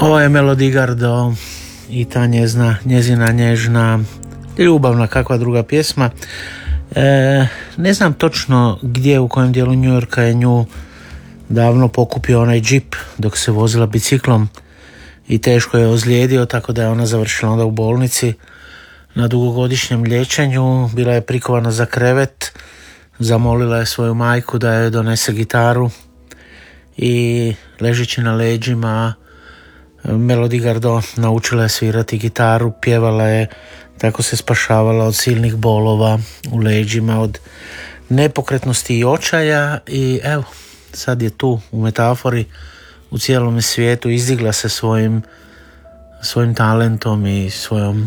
Ovo je Melody Gardot i ta njezina nježna, ljubavna kakva druga pjesma. Ne znam točno gdje, u kojem dijelu New Yorka je nju davno pokupio onaj džip dok se vozila biciklom i teško je ozlijedio, tako da je ona završila onda u bolnici na dugogodišnjem liječenju. Bila je prikovana za krevet, zamolila je svoju majku da joj donese gitaru i ležeći na leđima Melody Gardot naučila je svirati gitaru, pjevala je, tako se spašavala od silnih bolova u leđima, od nepokretnosti i očaja. I evo, sad je tu u metafori u cijelom svijetu, izdigla se svojim talentom i svojom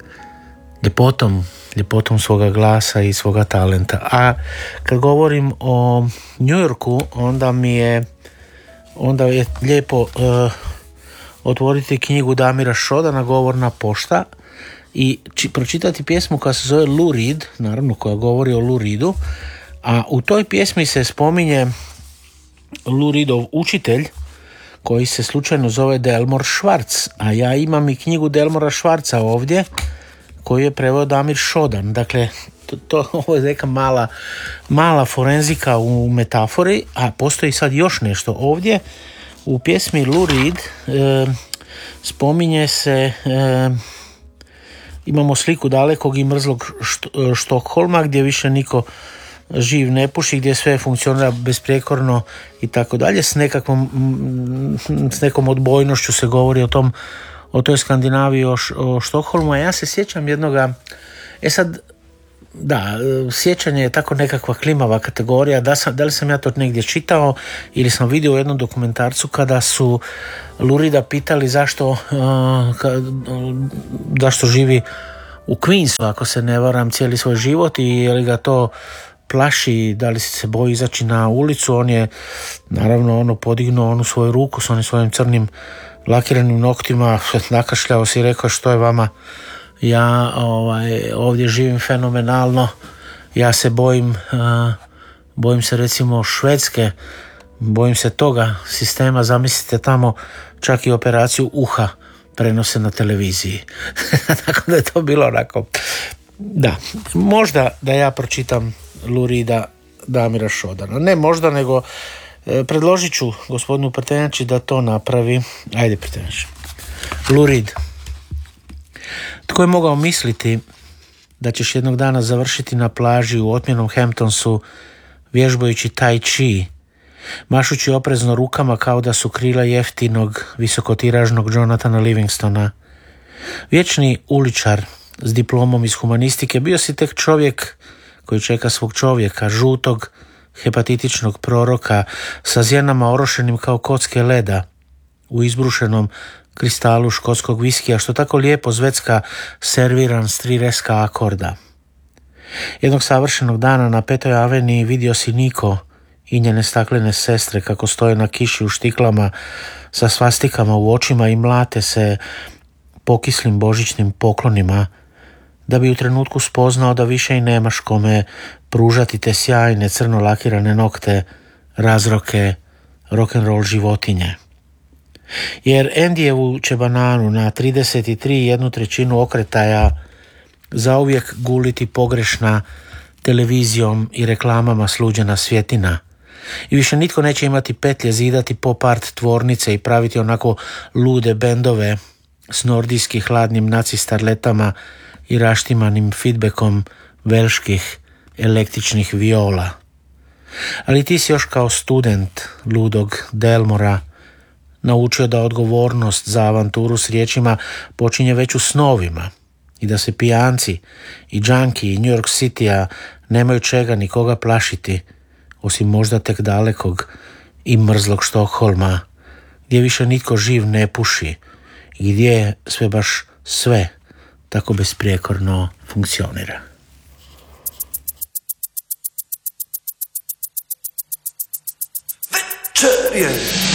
ljepotom svoga glasa i svoga talenta. A kad govorim o New Yorku, onda je lijepo otvoriti knjigu Damira Šodana, Govorna pošta, i pročitati pjesmu koja se zove Lou Reed, naravno koja govori o Lou Reedu, a u toj pjesmi se spominje Lou Reedov učitelj koji se slučajno zove Delmore Schwartz, a ja imam i knjigu Delmora Schwartza ovdje koju je preveo Damir Šodan. Dakle, ovo je neka mala forenzika u metafori, a postoji sad još nešto ovdje. U pjesmi Lou Reed spominje se, imamo sliku dalekog i mrzlog Štokholma gdje više niko živ ne puši, gdje sve funkcionira besprijekorno i tako dalje. S nekom odbojnošću se govori o toj Skandinaviji, o Štokholmu. A ja se sjećam jednoga, sjećanje je tako nekakva klimava kategorija. Da li sam ja to negdje čitao ili sam vidio u jednom dokumentarcu kada su Lou Reeda pitali zašto živi u Queensu, ako se ne varam, cijeli svoj život, i je li ga to plaši, da li se boji izaći na ulicu. On je naravno podignuo onu svoju ruku s onim svojim crnim lakiranim noktima, nakašljao se i rekao: što je vama, ja ovdje živim fenomenalno, ja se bojim se recimo Švedske, bojim se toga sistema, zamislite tamo čak i operaciju uha prenose na televiziji. Tako da je to bilo onako, da, možda da ja pročitam Lou Reeda Damira Šodana, ne možda, nego predložit ću gospodinu Prtenjači da to napravi. Ajde, Prtenjači. Lou Reed. Tko je mogao misliti da ćeš jednog dana završiti na plaži u otmjenom Hamptonsu vježbajući tai chi, mašući oprezno rukama kao da su krila jeftinog visokotiražnog Jonathana Livingstona. Vječni uličar s diplomom iz humanistike, bio si tek čovjek koji čeka svog čovjeka, žutog hepatitičnog proroka sa zjenama orošenim kao kocke leda u izbrušenom kristalu škotskog viskija, što tako lijepo zvecka serviran s 3 reska akorda. Jednog savršenog dana na 5. aveniji vidio si Niko i njene staklene sestre kako stoje na kiši u štiklama sa svastikama u očima i mlate se pokislim božićnim poklonima, da bi u trenutku spoznao da više i nemaš kome pružati te sjajne crno lakirane nokte, razroke rock'n'roll životinje. Jer Andyjevu čebananu na 33,1/3 okretaja zauvijek guliti pogrešna televizijom i reklamama sluđena svjetina. I više nitko neće imati petlje zidati pop art tvornice i praviti onako lude bendove s nordijskih hladnim nacistarletama i raštimanim feedbackom velških električnih viola. Ali ti si još kao student ludog Delmora naučio da odgovornost za avanturu s riječima počinje već u snovima i da se pijanci i džanki i New York City-a nemaju čega nikoga plašiti, osim možda tek dalekog i mrzlog Štokholma, gdje više nitko živ ne puši i gdje sve tako besprijekorno funkcionira. Večer je